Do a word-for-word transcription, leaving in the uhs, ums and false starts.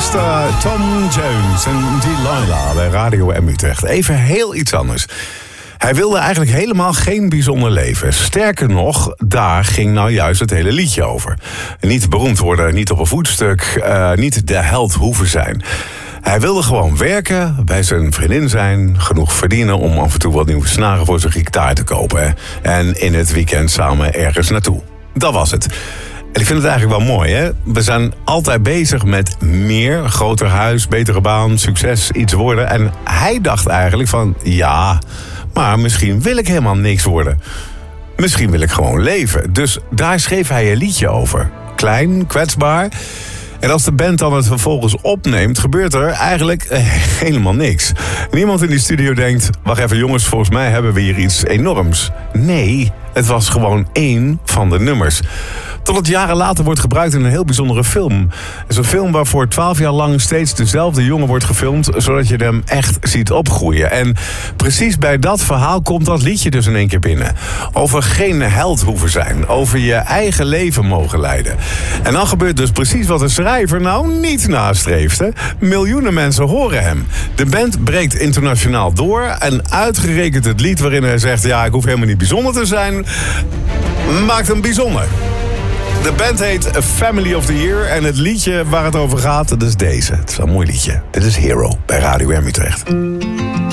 mister Tom Jones en Delilah bij Radio M Utrecht. Even heel iets anders. Hij wilde eigenlijk helemaal geen bijzonder leven. Sterker nog, daar ging nou juist het hele liedje over. Niet beroemd worden, niet op een voetstuk, uh, niet de held hoeven zijn. Hij wilde gewoon werken, bij zijn vriendin zijn, genoeg verdienen om af en toe wat nieuwe snaren voor zijn gitaar te kopen. En in het weekend samen ergens naartoe. Dat was het. En ik vind het eigenlijk wel mooi, hè? We zijn altijd bezig met meer, groter huis, betere baan, succes, iets worden. En hij dacht eigenlijk van, ja, maar misschien wil ik helemaal niks worden. Misschien wil ik gewoon leven. Dus daar schreef hij een liedje over. Klein, kwetsbaar. En als de band dan het vervolgens opneemt, gebeurt er eigenlijk eh, helemaal niks. Niemand in die studio denkt, wacht even jongens, volgens mij hebben we hier iets enorms. Nee, het was gewoon één van de nummers. Tot het jaren later wordt gebruikt in een heel bijzondere film. Het is een film waarvoor twaalf jaar lang steeds dezelfde jongen wordt gefilmd, zodat je hem echt ziet opgroeien. En precies bij dat verhaal komt dat liedje dus in één keer binnen. Over geen held hoeven zijn, over je eigen leven mogen leiden. En dan gebeurt dus precies wat de schrijver nou niet nastreeft. Hè? Miljoenen mensen horen hem. De band breekt internationaal door en uitgerekend het lied waarin hij zegt, ja, ik hoef helemaal niet bijzonder te zijn, maakt hem bijzonder. De band heet Family of the Year en het liedje waar het over gaat, dat is deze. Het is een mooi liedje. Dit is Hero bij Radio M Utrecht.